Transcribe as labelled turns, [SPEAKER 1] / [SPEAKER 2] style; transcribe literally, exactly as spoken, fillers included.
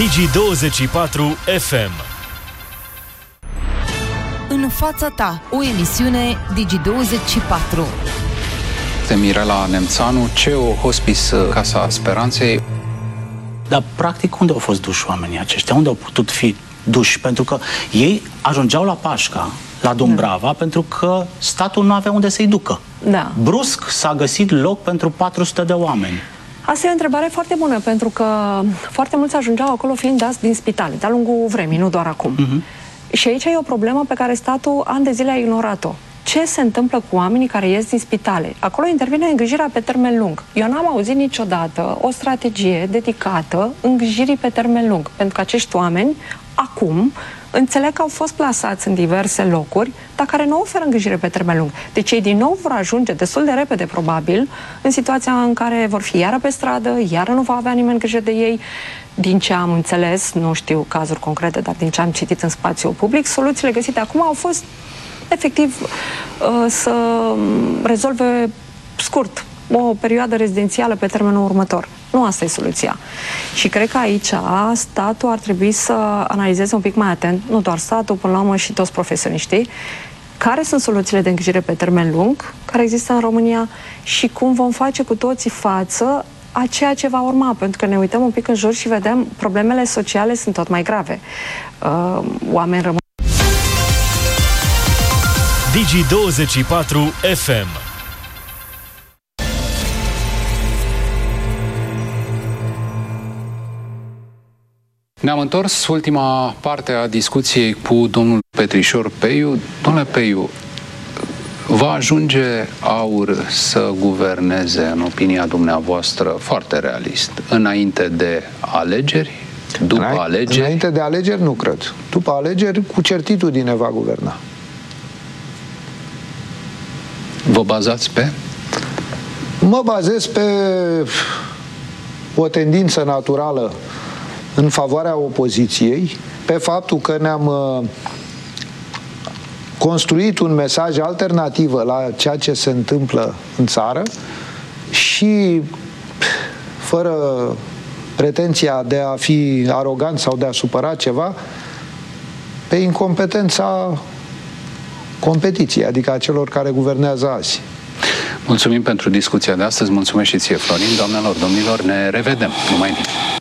[SPEAKER 1] Digi douăzeci și patru F M.
[SPEAKER 2] În fața ta, o emisiune Digi douăzeci și patru.
[SPEAKER 3] De Mirela Nemțanu, C E O Hospice Casa Speranței.
[SPEAKER 4] Dar, practic, unde au fost duși oamenii aceștia? Unde au putut fi duși? Pentru că ei ajungeau la Pașca, la Dumbrava, da. pentru că statul nu avea unde să-i ducă.
[SPEAKER 5] Da.
[SPEAKER 4] Brusc s-a găsit loc pentru patru sute de oameni.
[SPEAKER 5] Asta e o întrebare foarte bună, pentru că foarte mulți ajungeau acolo fiind dați din spitale, de-a lungul vremii, nu doar acum. Uh-huh. Și aici e o problemă pe care statul ani de zile a ignorat-o. Ce se întâmplă cu oamenii care ies din spitale? Acolo intervine îngrijirea pe termen lung. Eu n-am auzit niciodată o strategie dedicată îngrijirii pe termen lung, pentru că acești oameni, acum, înțeleg că au fost plasați în diverse locuri, dar care nu oferă îngrijire pe termen lung. Deci ei din nou vor ajunge destul de repede, probabil, în situația în care vor fi iară pe stradă, iară nu va avea nimeni grijă de ei. Din ce am înțeles, nu știu cazuri concrete, dar din ce am citit în spațiul public, soluțiile găsite acum au fost efectiv să rezolve scurt o perioadă rezidențială pe termenul următor. Nu asta e soluția. Și cred că aici statul ar trebui să analizeze un pic mai atent, nu doar statul, până la urmă și toți profesioniștii, care sunt soluțiile de îngrijire pe termen lung care există în România și cum vom face cu toții față a ceea ce va urma, pentru că ne uităm un pic în jur și vedem problemele sociale sunt tot mai grave. Uh, oameni rămân.
[SPEAKER 1] Digi douăzeci și patru F M.
[SPEAKER 3] Ne-am întors ultima parte a discuției cu domnul Petrișor Peiu. Domnule Peiu, va ajunge AUR să guverneze, în opinia dumneavoastră, foarte realist, înainte de alegeri, după
[SPEAKER 6] Înainte,
[SPEAKER 3] alegeri?
[SPEAKER 6] Înainte de alegeri nu cred. După alegeri, cu certitudine va guverna.
[SPEAKER 3] Vă bazați pe?
[SPEAKER 6] Mă bazez pe o tendință naturală în favoarea opoziției, pe faptul că ne-am construit un mesaj alternativ la ceea ce se întâmplă în țară și fără pretenția de a fi arogant sau de a supăra ceva, pe incompetența competiției, adică a celor care guvernează azi.
[SPEAKER 3] Mulțumim pentru discuția de astăzi, mulțumesc și ție, Florin. Doamnelor, domnilor, ne revedem. Numai bine!